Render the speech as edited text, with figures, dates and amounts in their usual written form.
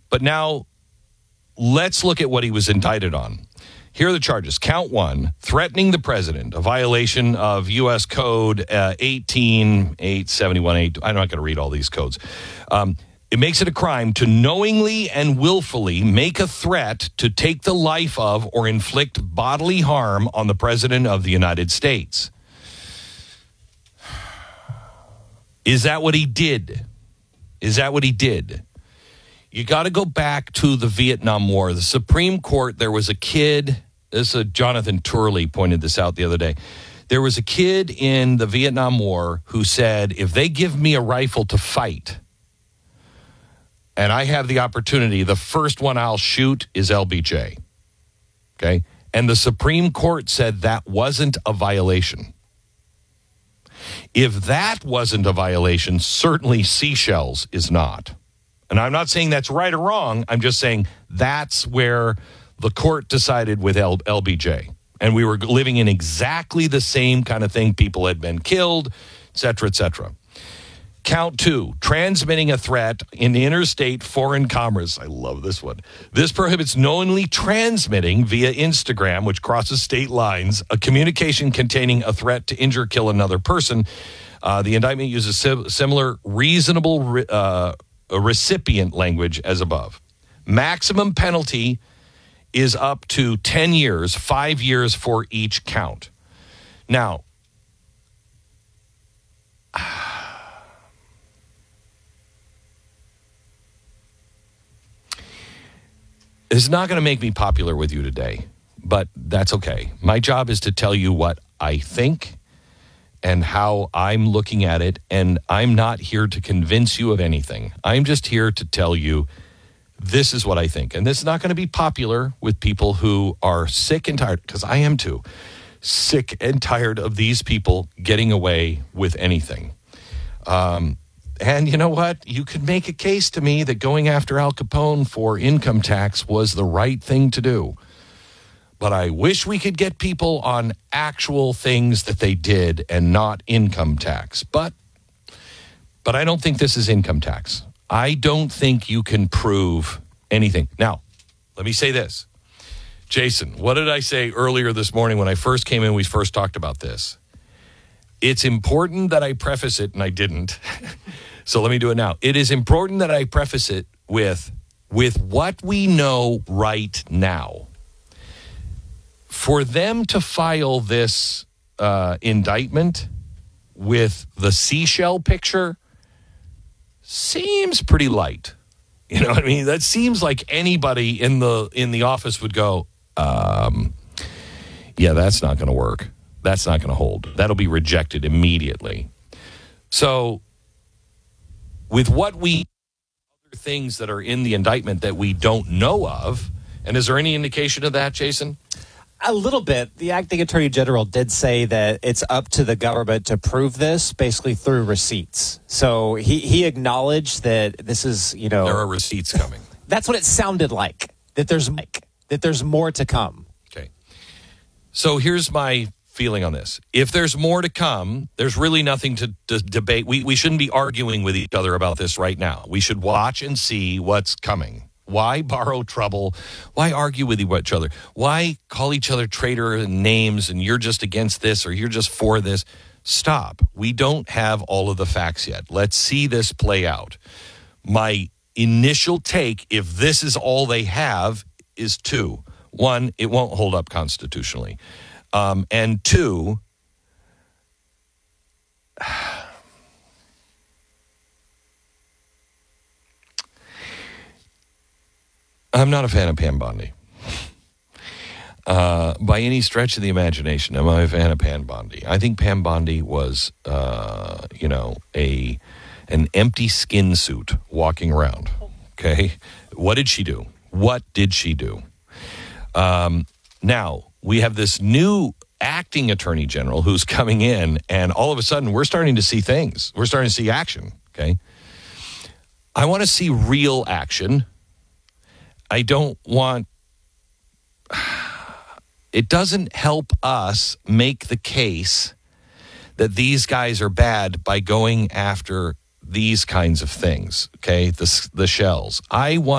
But now let's look at what he was indicted on. Here are the charges. Count 1, threatening the president, a violation of U.S. Code 18871. I'm not going to read all these codes. It makes it a crime to knowingly and willfully make a threat to take the life of or inflict bodily harm on the president of the United States. Is that what he did? Is that what he did? You got to go back to the Vietnam War. The Supreme Court, there was a kid, Jonathan Turley pointed this out the other day. There was a kid in the Vietnam War who said, if they give me a rifle to fight and I have the opportunity, the first one I'll shoot is LBJ. Okay? And the Supreme Court said that wasn't a violation. If that wasn't a violation, certainly seashells is not. And I'm not saying that's right or wrong. I'm just saying that's where the court decided with LBJ. And we were living in exactly the same kind of thing. People had been killed, et cetera, et cetera. Count 2, transmitting a threat in interstate foreign commerce. I love this one. This prohibits knowingly transmitting via Instagram, which crosses state lines, a communication containing a threat to injure or kill another person. The indictment uses similar reasonable recipient language as above. Maximum penalty is up to 10 years, 5 years for each count. Now, it's not going to make me popular with you today, but that's okay. My job is to tell you what I think and how I'm looking at it, and I'm not here to convince you of anything. I'm just here to tell you this is what I think. And this is not going to be popular with people who are sick and tired, because I am too, sick and tired of these people getting away with anything. And you know what? You could make a case to me that going after Al Capone for income tax was the right thing to do. But I wish we could get people on actual things that they did and not income tax. But I don't think this is income tax. I don't think you can prove anything. Now, let me say this. Jason, what did I say earlier this morning when I first came in? We first talked about this. It's important that I preface it, and I didn't. So let me do it now. It is important that I preface it with what we know right now. For them to file this indictment with the seashell picture seems pretty light. You know what I mean? That seems like anybody in the office would go, yeah, that's not going to work. That's not going to hold. That'll be rejected immediately. So with what other things that are in the indictment that we don't know of, and is there any indication of that, Jason? A little bit. The acting attorney general did say that it's up to the government to prove this basically through receipts. So he acknowledged that this is, there are receipts coming. That's what it sounded like, that there's more to come. Okay. So here's my feeling on this. If there's more to come, there's really nothing to debate. We shouldn't be arguing with each other about this right now. We should watch and see what's coming. Why borrow trouble? Why argue with each other? Why call each other traitor and names and you're just against this or you're just for this? Stop. We don't have all of the facts yet. Let's see this play out. My initial take, if this is all they have, is 2. 1, it won't hold up constitutionally. And 2, I'm not a fan of Pam Bondi. By any stretch of the imagination, am I a fan of Pam Bondi? I think Pam Bondi was, an empty skin suit walking around. Okay? What did she do? What did she do? Now, we have this new acting attorney general who's coming in, and all of a sudden, we're starting to see things. We're starting to see action, okay? I want to see real action. I don't want... It doesn't help us make the case that these guys are bad by going after these kinds of things, okay? The shells. I want